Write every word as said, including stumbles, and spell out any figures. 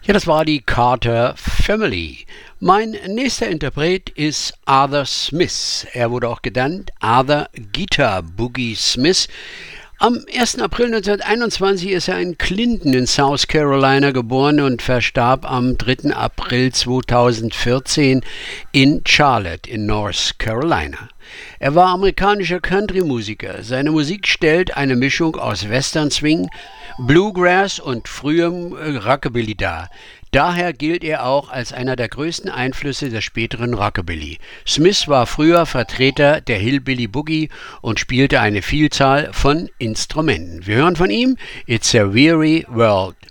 Ja, das war die Carter Family. Mein nächster Interpret ist Arthur Smith. Er wurde auch genannt Arthur Guitar Boogie Smith. Am ersten April neunzehnhunderteinundzwanzig ist er in Clinton in South Carolina geboren und verstarb am dritten April zweitausendvierzehn in Charlotte in North Carolina. Er war amerikanischer Country-Musiker. Seine Musik stellt eine Mischung aus Western Swing, Bluegrass und frühem Rockabilly dar. Daher gilt er auch als einer der größten Einflüsse des späteren Rockabilly. Smith war früher Vertreter der Hillbilly Boogie und spielte eine Vielzahl von Instrumenten. Wir hören von ihm It's a Weary World.